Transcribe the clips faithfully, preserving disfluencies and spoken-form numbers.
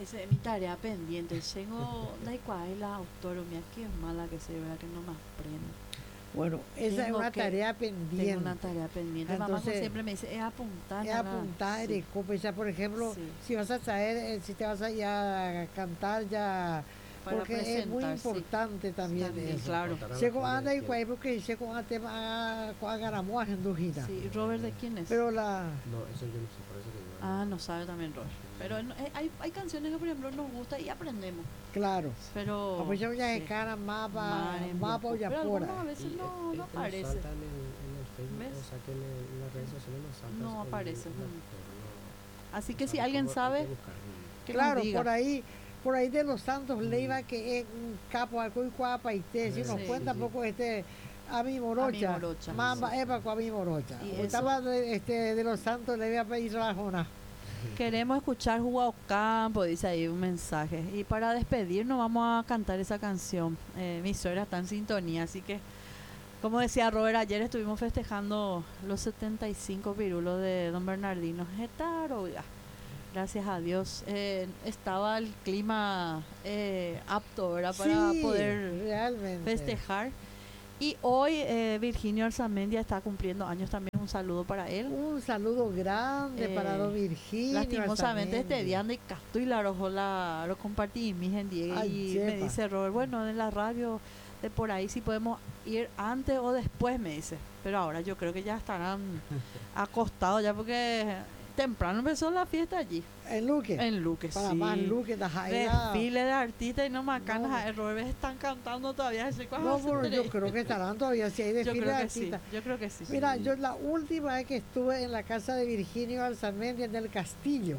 dice, mi tarea pendiente, tengo, da igual, es la autora, mira, qué mala que soy, ¿verdad? Que no me aprendo. Bueno, esa es Tengo una que, tarea tengo una pendiente. tarea pendiente. Mamá como Entonces, siempre me dice, es apuntar, es nada. apuntar Sí, y copiar, por ejemplo, sí, si vas a traer, eh, si te vas a ya a cantar ya, para porque es muy presentar, sí. importante también También, eso. claro. Se anda y cuál porque se con tema con agaramuas en dujina. Sí, Robert, ¿de quién es? Pero la No, eso yo no sé, por eso que yo. Ah, no sabe también Robert. Pero no, eh, hay, hay canciones que, por ejemplo, nos gusta y aprendemos. claro. Pero. A pues yo ya sí. de cara mapa, Mar en mapa o Viapo. ya Pero por algunos a ahí. veces Y, no, eh, no eh, nos aparece. saltan en, en el Facebook, ¿Ves? o sea que en, el- en las redes sociales nos saltan. No el- aparece, el mm. actor, no- Así no que si sabe alguien cómo hay sabe, que buscar. que Claro, nos diga. por ahí, por ahí de los Santos Leiva, que es un capo algo y cuapa y te, si nos Sí. cuenta Sí, sí. poco este a mi A mi morocha, morocha. mamba Sí. epa a mi morocha. Y O eso- estaba de, este, de los Santos Leiva para ir a la zona. Queremos escuchar Juan Campo, dice ahí un mensaje. Y para despedirnos vamos a cantar esa canción. Eh, mi suegra está en sintonía, así que, como decía Robert, ayer estuvimos festejando los setenta y cinco pirulos de Don Bernardino. Getaro, oiga. Gracias a Dios. Eh, estaba el clima eh, apto, ¿verdad? Para Sí, poder realmente. festejar. Y hoy eh, Virginio Arzamendia está cumpliendo años también. Un saludo para él. Un saludo grande Eh, para don Virgilio. Lastimosamente este Arzamendi. día ande casto y la rojo la lo compartí en mi gente Ay, y me chepa. dice Robert, bueno, en la radio de por ahí si podemos ir antes o después, me dice. Pero ahora yo creo que ya estarán acostados ya porque temprano empezó la fiesta allí En Luque. en Luque, para sí. más Luque, da Jaira. Desfile de artistas y no macanas, No. a Robert están cantando todavía. Ese No, pero yo creo que estarán todavía si hay yo desfile creo de que sí, artistas. yo creo que sí. Mira, yo la última vez que estuve en la casa de Virginio Arzamendi en el Castillo.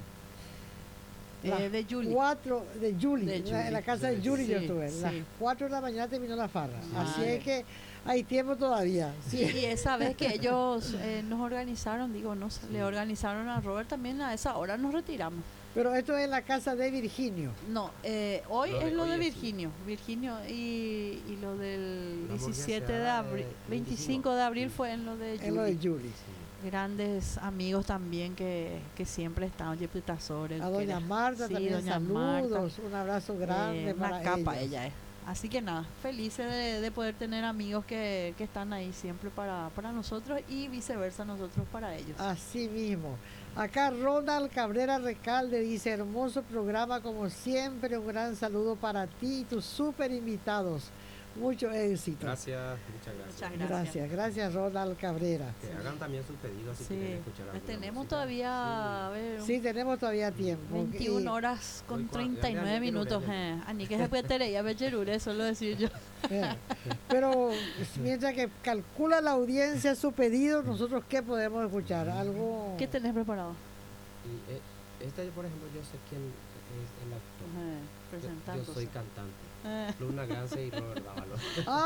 Eh, las de Julie. cuatro de Julie, De en la- en la Julie. casa de Julie yo Sí, estuve. sí. Las cuatro de la mañana terminó la farra. Así Vale. es que hay tiempo todavía. Sí. Y esa vez que ellos eh, nos organizaron, digo, nos, le organizaron a Robert también, a esa hora nos retiramos. Pero esto es en la casa de Virginio. No, eh, hoy Lo de es lo hoy de es- Virginio, Virginio y, y lo del La hamburguesa diecisiete de era abril, de veinticinco de abril fue en lo de En lo de Julie. Julie. Grandes amigos también que, que siempre están, oye, Pitasores. A doña Marta sí, también doña Marta. saludos. Un abrazo grande Eh, para una capa ellos. ella es. Así que nada, felices de, de poder tener amigos que, que están ahí siempre para, para nosotros y viceversa nosotros para ellos. Así mismo. Acá Ronald Cabrera Recalde dice, hermoso programa como siempre, un gran saludo para ti y tus super invitados. Mucho éxito. Gracias, muchas gracias. Muchas gracias. Gracias, gracias Ronald Cabrera. Que hagan también sus pedidos si Sí, quieren escuchar pues alguna tenemos música. todavía a ver, Sí, tenemos todavía tiempo. veintiuna Y, horas con Hoy cua- treinta y ya, ya, nueve ya, minutos. ya, ya. Eh. Ani que se puede tener ya ver solo decir yo. eh, pero mientras que calcula la audiencia su pedido, nosotros ¿qué podemos escuchar? Algo... ¿Qué tenés preparado? Y, eh, este, por ejemplo, yo sé quién es el actor. Eh, Yo- presentándose. Yo soy cantante. Eh. Luna Grance y Robert Dávalos. Ah,